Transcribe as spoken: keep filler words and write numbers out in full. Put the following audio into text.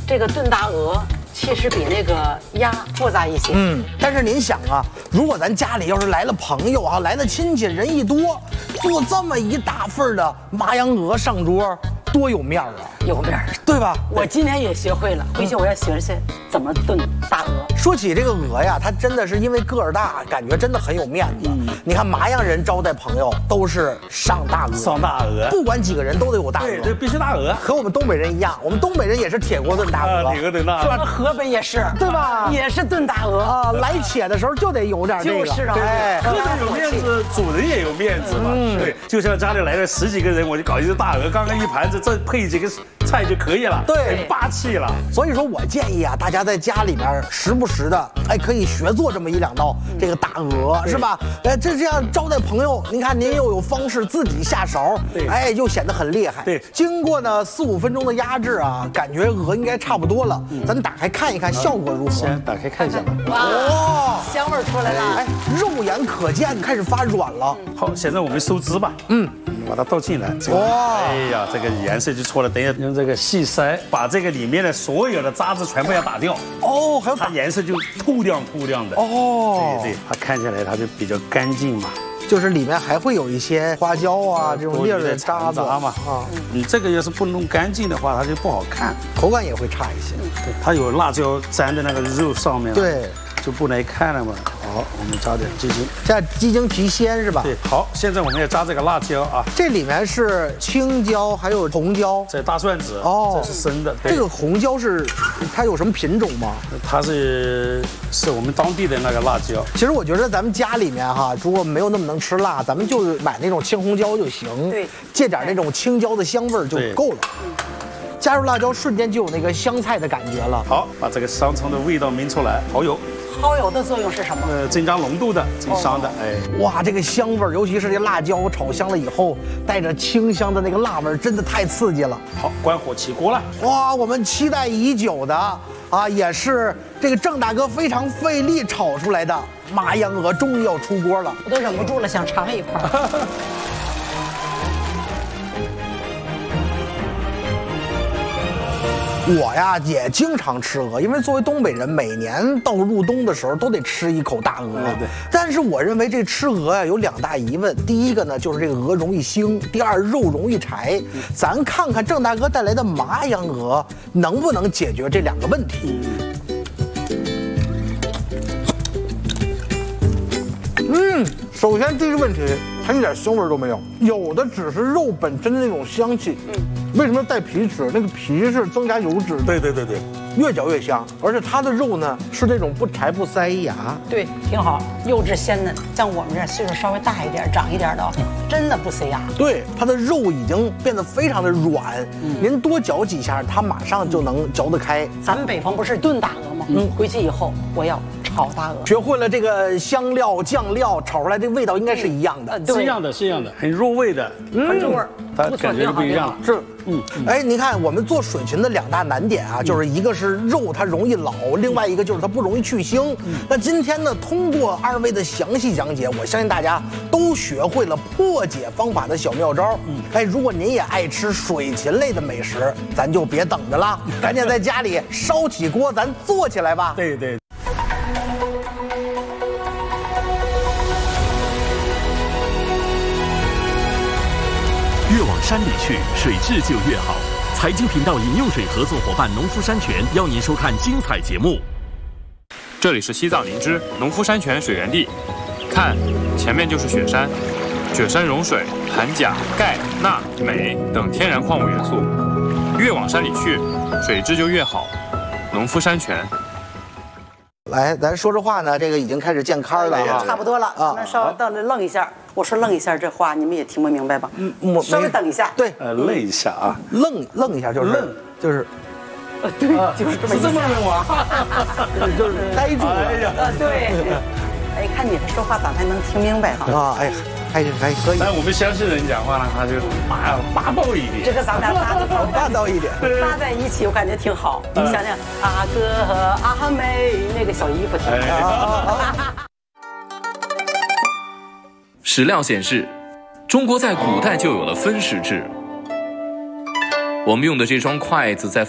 这个炖大鹅其实比那个鸭复杂一些。 嗯，但是您想啊，如果咱家里要是来了朋友啊，来了亲戚，人一多，做这么一大份的麻羊鹅上桌，多有面儿啊！ 有面儿， 对吧？ 我今天也学会了，回去我要学学怎么炖大鹅。 说起这个鹅呀，它真的是因为个儿大，感觉真的很有面子。嗯、你看麻阳人招待朋友都是上大鹅， 上大鹅， 不管几个人都得有大鹅， 对，这必须大鹅。 和我们东北人一样，我们东北人也是铁锅炖大鹅， 啊、铁锅炖大鹅， 是吧？河北也是， 对吧？ 也是炖大鹅啊，来且的时候就得有点这个， 就是啊， 哎， 客人有面子，主人也有面子嘛。嗯、对，就像家里来了十几个人，我就搞一只大鹅，刚刚一盘子，这配几个菜就可以了， 对， 很霸气了。 所以说我建议啊，大家在家里面时不时的，哎，可以学做这么一两道这个大鹅，是吧？哎，这这样招待朋友，您看您又有方式自己下勺，哎，又显得很厉害。 对， 经过呢四五分钟的压制啊，感觉鹅应该差不多了。嗯、咱打开看一看效果如何？ 先打开看一下吧。 哇，香味出来了， 哎，肉眼可见开始发软了。 嗯、好，现在我们收汁吧。嗯。把它倒进来，哇！哎呀，这个颜色就出来。等一下用这个细筛，把这个里面的所有的渣子全部要打掉。 哦，还有它颜色就透亮透亮的。哦，对对，它看起来它就比较干净嘛。 就是里面还会有一些花椒啊，这种粒的渣子嘛。啊，你这个要是不弄干净的话，它就不好看， 口感也会差一些。 对，它有辣椒粘在那个肉上面。 对。 就不耐看了嘛。好，我们加点鸡精， 加鸡精提鲜是吧？ 对。好，现在我们要加这个辣椒啊。 这里面是青椒，还有红椒， 这大蒜子哦，这是生的。 这个红椒是它有什么品种吗？ 它是是我们当地的那个辣椒。 其实我觉得咱们家里面哈，如果没有那么能吃辣，咱们就买那种青红椒就行。 对， 借点那种青椒的香味儿就够了。加入辣椒，瞬间就有那个香菜的感觉了。 好，把这个香葱的味道焖出来。蚝油。 蚝油的作用是什么？ 呃，增加浓度的，增香的。哎， 哇，这个香味儿，尤其是这辣椒炒香了以后，带着清香的那个辣味儿，真的太刺激了。 好，关火起锅了。 哇，我们期待已久的啊，也是这个郑大哥非常费力炒出来的麻羊鹅，终于要出锅了， 我都忍不住了，想尝一块。 我呀也经常吃鹅，因为作为东北人，每年到入冬的时候都得吃一口大鹅。对。但是我认为这吃鹅呀有两大疑问，第一个呢就是这个鹅容易腥，第二肉容易柴。咱看看郑大哥带来的麻羊鹅能不能解决这两个问题。嗯，首先第一个问题，它一点腥味都没有，有的只是肉本身的那种香气。嗯。为什么带皮吃？那个皮是增加油脂的。 对对对对， 越嚼越香，而且它的肉呢是那种不柴不塞牙。 对，挺好，肉质鲜嫩。像我们这岁数稍微大一点、长一点的，真的不塞牙。 对，它的肉已经变得非常的软，嗯、您多嚼几下，它马上就能嚼得开。 咱们北方不是炖大鹅吗？嗯，回去以后我要炒大鹅。 学会了这个香料、酱料，炒出来这味道应该是一样的。 是一样的，是一样的，很入味的， 很入味， 它感觉就不一样。 是。嗯，哎，您看我们做水禽的两大难点啊，就是一个是肉它容易老，另外一个就是它不容易去腥。那今天呢，通过二位的详细讲解，我相信大家都学会了破解方法的小妙招。嗯，哎，如果您也爱吃水禽类的美食，咱就别等着了，赶紧在家里烧起锅，咱做起来吧。 对对。 越往山里去，水质就越好。财经频道饮用水合作伙伴农夫山泉邀您收看精彩节目。 这里是西藏林芝农夫山泉水源地，看，前面就是雪山，雪山融水含钾、钙、钠、镁等天然矿物元素。越往山里去，水质就越好。农夫山泉。 来，咱说这话呢，这个已经开始见刊了啊， 差不多了，咱们稍微到那愣一下。我说愣一下，这话你们也听不明白吧？嗯，我稍微等一下。 对， 呃，愣一下啊， 愣愣一下就是愣，就是， 呃，对，就是这么是这么愣啊， 就是呆住了。 哎呀，呃，对。哎，看你这说话咋才能听明白哈？ 啊，哎，还还可以。 但我们湘西人讲话呢，他就霸霸道一点。 这个咱俩搭的霸道一点， 搭在一起，我感觉挺好。你想想，阿哥和阿妹那个小衣服挺好。 史料显示，中国在古代就有了分食制。我们用的这双筷子在